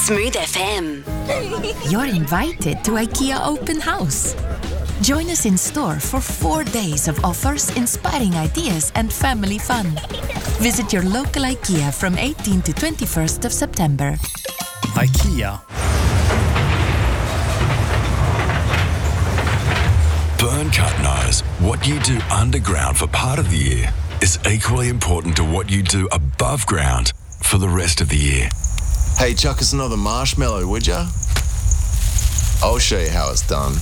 Smooth FM. You're invited to IKEA Open House. Join us in store for 4 days of offers, inspiring ideas and family fun. Visit your local IKEA from 18 to 21st of September. IKEA. Burncut knows what you do underground for part of the year is equally important to what you do above ground for the rest of the year. Hey, chuck us another marshmallow, would ya? I'll show you how it's done.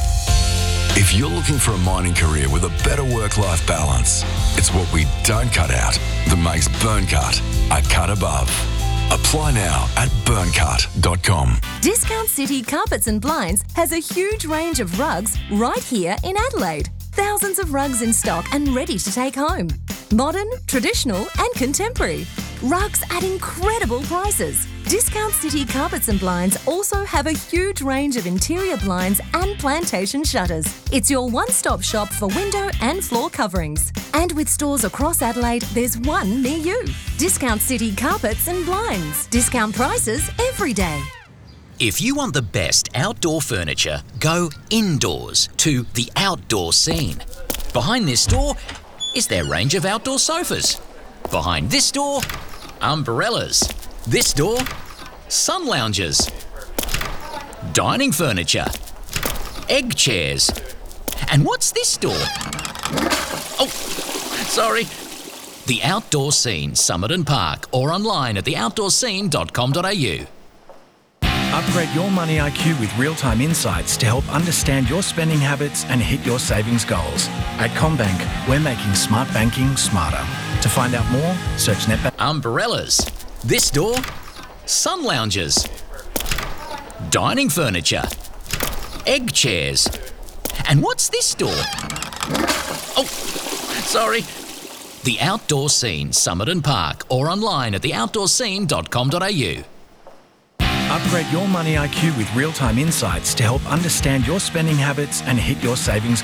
If you're looking for a mining career with a better work-life balance, it's what we don't cut out that makes Burncut a cut above. Apply now at burncut.com. Discount City Carpets and Blinds has a huge range of rugs right here in Adelaide. Thousands of rugs in stock and ready to take home. Modern, traditional and contemporary. Rugs at incredible prices. Discount City Carpets and Blinds also have a huge range of interior blinds and plantation shutters. It's your one-stop shop for window and floor coverings. And with stores across Adelaide, there's one near you. Discount City Carpets and Blinds. Discount prices every day. If you want the best outdoor furniture, go indoors to The Outdoor Scene. Behind this door is their range of outdoor sofas. Behind this door, umbrellas. This door, sun lounges. Dining furniture. Egg chairs. And what's this door? Oh, sorry. The Outdoor Scene, Summit and Park, or online at theoutdoorscene.com.au. Upgrade your money IQ with real-time insights to help understand your spending habits and hit your savings goals. At CommBank, we're making smart banking smarter. To find out more, search NetBank. Umbrellas. This door, sun lounges. Dining furniture. Egg chairs. And what's this door? Oh, sorry. The Outdoor Scene, Summit and Park, or online at theoutdoorscene.com.au. Upgrade your money IQ with real-time insights to help understand your spending habits and hit your savings